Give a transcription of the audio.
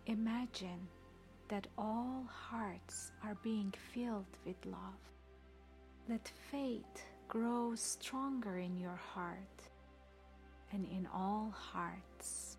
Imagine that all hearts are being filled with love. Let faith grow stronger in your heart and in all hearts.